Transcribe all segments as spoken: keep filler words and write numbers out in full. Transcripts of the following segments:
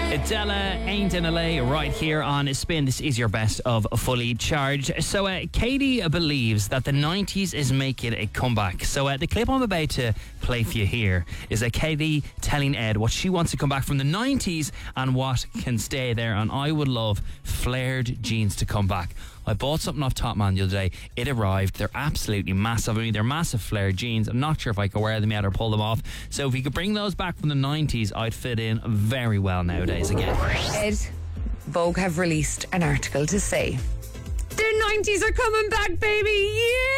Adela, Ain't in L A, right here on Spin. This is your best of Fully Charged. So uh, Katie believes that the nineties is making a comeback. So uh, the clip I'm about to play for you here is uh, Katie telling Ed what she wants to come back from the nineties and what can stay there. And I would love flared jeans to come back. I bought something off Top Man the other day. It arrived. They're absolutely massive. I mean, they're massive flared jeans. I'm not sure if I could wear them yet or pull them off. So if you could bring those back from the nineties, I'd fit in very well nowadays again. Ed, Vogue have released an article to say the nineties are coming back, baby.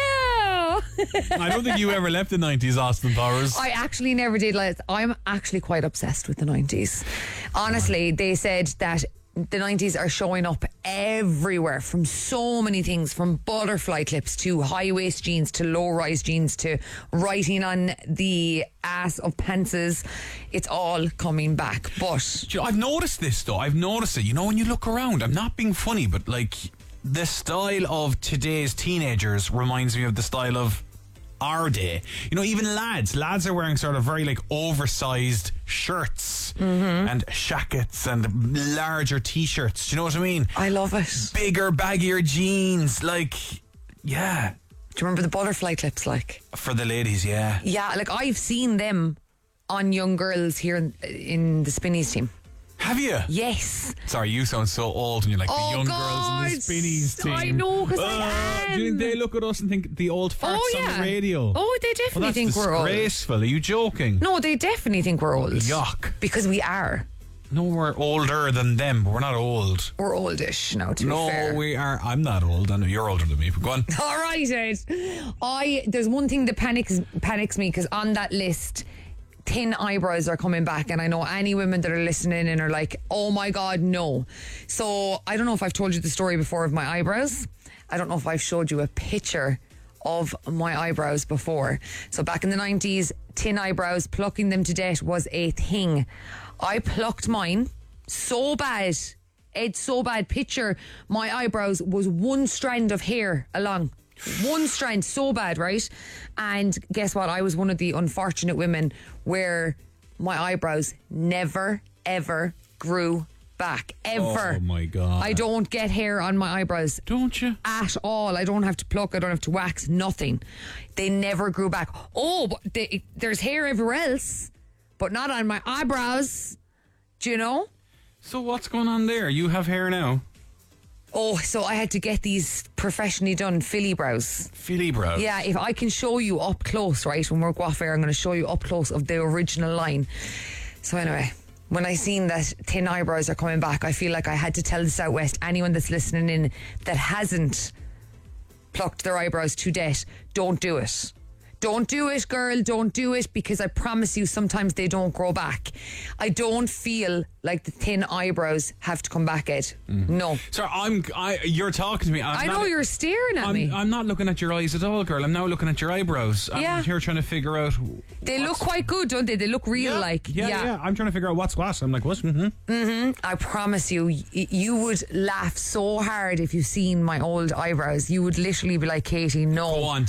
Yeah. I don't think you ever left the nineties, Austin Powers. I actually never did. Like, I'm actually quite obsessed with the nineties. Honestly, they said that the nineties are showing up everywhere, from so many things, from butterfly clips to high-waist jeans to low-rise jeans to writing on the ass of pantses. It's all coming back. But Do you know, I've noticed this though. I've noticed it. You know, when you look around, I'm not being funny, but like the style of today's teenagers reminds me of the style of our day. You know, even lads lads are wearing sort of very like oversized shirts mm-hmm. and shackets and larger t-shirts. Do you know what I mean? I love it. Bigger, baggier jeans. Like, yeah. Do you remember the butterfly clips? Like, for the ladies, yeah. Yeah, like I've seen them on young girls here in, in the Spinnies team. Have you? Yes. Sorry, you sound so old and you're like oh the young God. girls in the Spinnies team. I know, because uh, I am. Do you think they look at us and think the old farts oh, yeah. on the radio? Oh, they definitely well, think we're old. That's disgraceful. Are you joking? No, they definitely think we're old. Yuck. Because we are. No, we're older than them, but we're not old. We're oldish now, to no, be fair. No, we are. I'm not old. I know you're older than me, but go on. All right, Ed. I, there's one thing that panics, panics me, because on that list, thin eyebrows are coming back, and I know any women that are listening and are like, oh my God, no. So I don't know if I've told you the story before of my eyebrows. I don't know if I've showed you a picture of my eyebrows before. So back in the nineties, thin eyebrows, plucking them to death was a thing. I plucked mine so bad, Ed, so bad. Picture my eyebrows was one strand of hair along. One strand, so bad, right? And guess what? I was one of the unfortunate women where my eyebrows never, ever grew back. Ever. Oh my God. I don't get hair on my eyebrows. Don't you? At all. I don't have to pluck, I don't have to wax, nothing. They never grew back. Oh, but they, there's hair everywhere else, but not on my eyebrows. Do you know? So what's going on there? You have hair now? Oh, so I had to get these professionally done Philly brows. Philly brows? Yeah, if I can show you up close, right, when we're Guafair, I'm going to show you up close of the original line. So anyway, when I seen that thin eyebrows are coming back, I feel like I had to tell the Southwest, anyone that's listening in that hasn't plucked their eyebrows to death, don't do it. Don't do it, girl, don't do it, because I promise you sometimes they don't grow back. I don't feel like the thin eyebrows have to come back, Ed. Mm. No. Sorry, I'm, I, you're talking to me. I'm I not, know you're staring at I'm, me. I'm not looking at your eyes at all, girl. I'm now looking at your eyebrows. I'm yeah. here trying to figure out. They look quite good, don't they? They look real, yeah. like. Yeah, yeah, yeah. I'm trying to figure out what's what. I'm like, what? Mm-hmm. Mm-hmm. I promise you, y- you would laugh so hard if you've seen my old eyebrows. You would literally be like, Katie, no. Go on.